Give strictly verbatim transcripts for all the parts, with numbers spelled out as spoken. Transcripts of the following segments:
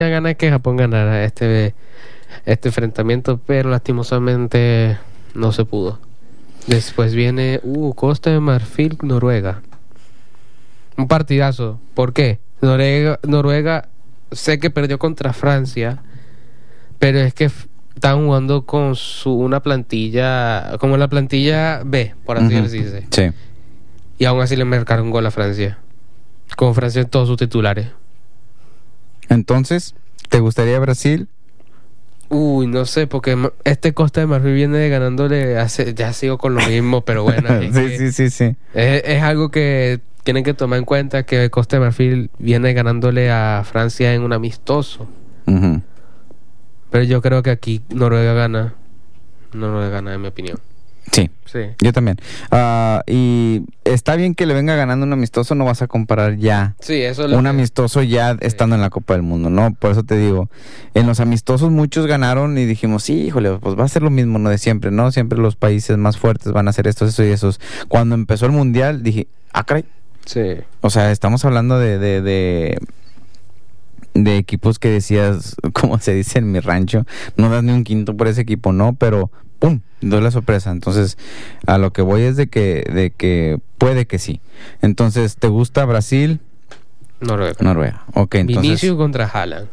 gana que Japón ganara este, este enfrentamiento, pero lastimosamente no se pudo. Después viene uh, Costa de Marfil, Noruega. Un partidazo. ¿Por qué? Noruega, Noruega sé que perdió contra Francia, pero es que f- están jugando con su una plantilla, como la plantilla B, por así Ujú. decirse. Sí. Y aún así le marcaron gol a Francia. Con Francia en todos sus titulares. Entonces, ¿te gustaría Brasil? Uy, no sé, porque ma- este Costa de Marfil viene ganándole, hace, ya sigo con lo mismo, pero bueno, es, sí, que sí, sí, sí. es, es algo que tienen que tomar en cuenta, que Costa de Marfil viene ganándole a Francia en un amistoso. Ujú. Pero yo creo que aquí Noruega gana. Noruega gana, en mi opinión. Sí, Sí. yo también. Ah, y está bien que le venga ganando un amistoso, no vas a comparar ya Sí, eso es lo un que- amistoso ya estando en la Copa del Mundo, ¿no? Por eso te digo, en los amistosos muchos ganaron y dijimos, sí, híjole, pues va a ser lo mismo, ¿no? De siempre, ¿no? Siempre los países más fuertes van a hacer estos, eso y esos. Cuando empezó el Mundial dije, ah, caray. Sí. O sea, estamos hablando de, de, de, de equipos que decías, como se dice en mi rancho, no das ni un quinto por ese equipo, ¿no? Pero, ¡pum!, doy la sorpresa. Entonces, a lo que voy es de que, de que puede que sí. Entonces, ¿te gusta Brasil? Noruega. Noruega. Ok, entonces... Vinicius contra Haaland.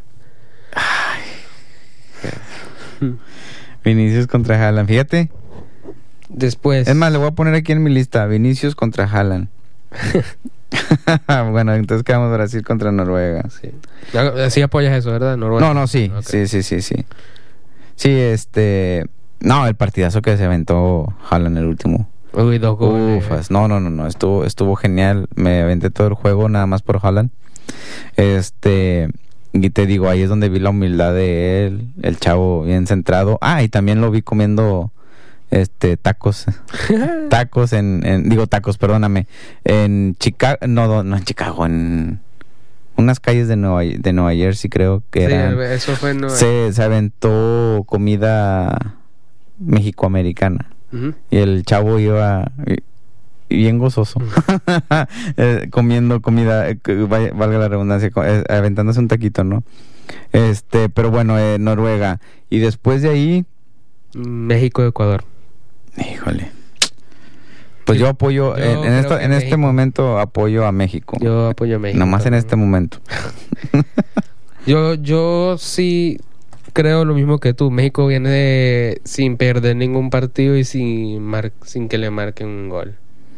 Vinicius contra Haaland. Fíjate. Después. Es más, le voy a poner aquí en mi lista, Vinicius contra Haaland. Bueno, entonces quedamos Brasil contra Noruega. Sí. Así apoyas eso, ¿verdad? Noruega. No, no, sí, Ok. sí, sí, sí, sí. Sí, este... No, el partidazo que se aventó Haaland el último. Uy, dos goles. Ufas. No, no, no, no, estuvo, estuvo genial. Me aventé todo el juego nada más por Haaland. Este... Y te digo, ahí es donde vi la humildad de él, el chavo bien centrado. Ah, y también lo vi comiendo este tacos. Tacos en, en... Digo tacos, perdóname. En Chicago... No, no en Chicago, en... Unas calles de Nueva, de Nueva Jersey, creo que Sí, eran... eso fue en Nueva- Se, se aventó comida mexicoamericana. Ujú. Y el chavo iba y- bien gozoso. Eh, comiendo comida, eh, que vaya- valga la redundancia, co- eh, aventándose un taquito, ¿no? Este, pero bueno, eh, Noruega. Y después de ahí, México, Ecuador. híjole. Pues Yo- yo apoyo, yo en, en, creo esto, que en este México. momento apoyo a México. Yo apoyo a México. Nomás en también. este momento. Yo, yo sí creo lo mismo que tú. México viene de- sin perder ningún partido y sin, mar- sin que le marquen un gol.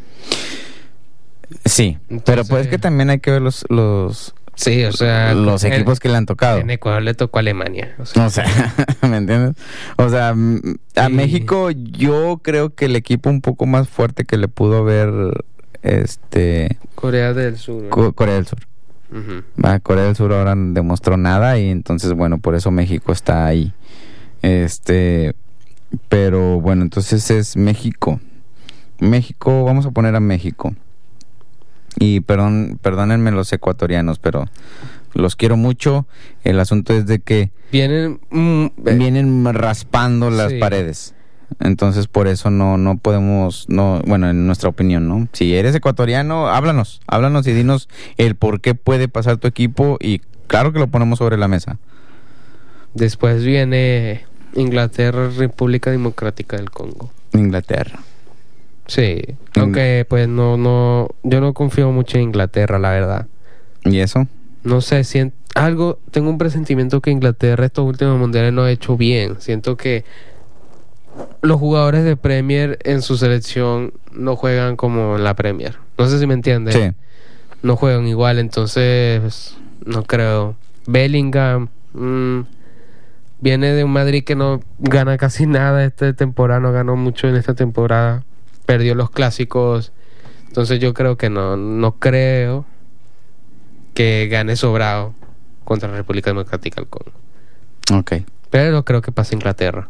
Sí, Entonces- pero pues que también hay que ver los, los, Sí, o sea... los en- equipos que le han tocado. En Ecuador le tocó a Alemania. O sea, O sea, ¿me entiendes? O sea, mm, a Sí. México yo creo que el equipo un poco más fuerte que le pudo haber este Corea del Sur. ¿no? Co- Corea del Sur. Ujú. Ah, Corea del Sur ahora no demostró nada y entonces bueno, por eso México está ahí. Este, pero bueno, entonces es México. México, vamos a poner a México. Y perdón, perdónenme los ecuatorianos, pero los quiero mucho. El asunto es de que Vienen... mm, eh, vienen raspando las Sí. paredes. Entonces por eso no no podemos, no, bueno, en nuestra opinión, ¿no? Si eres ecuatoriano, háblanos, háblanos y dinos el por qué puede pasar tu equipo y claro que lo ponemos sobre la mesa. Después viene Inglaterra, República Democrática del Congo. Inglaterra. Sí, aunque pues no, no, yo no confío mucho en Inglaterra, la verdad. ¿Y eso? No sé, siento algo, tengo un presentimiento que Inglaterra estos últimos mundiales no ha hecho bien. Siento que los jugadores de Premier en su selección no juegan como en la Premier. No sé si me entiendes. Sí. No juegan igual, entonces no creo. Bellingham mm, viene de un Madrid que no gana casi nada esta temporada, no ganó mucho en esta temporada, perdió los clásicos, entonces yo creo que no, no creo que gane sobrado contra la República Democrática del Congo. Ok. Pero creo que pasa Inglaterra.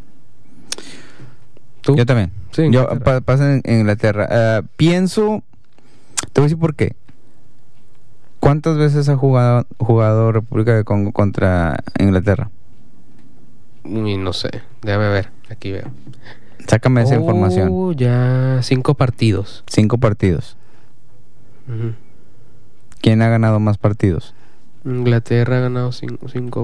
¿Tú? Yo también. Sí, Yo Inglaterra. pa- pasa en en Inglaterra. Ah, pienso, te voy a decir por qué. ¿Cuántas veces ha jugado, jugado República de Congo contra Inglaterra? Y no sé, déjame ver, aquí veo. Sácame esa Oh, información. ya cinco partidos. Cinco partidos. Ujú. ¿Quién ha ganado más partidos? Inglaterra ha ganado cinco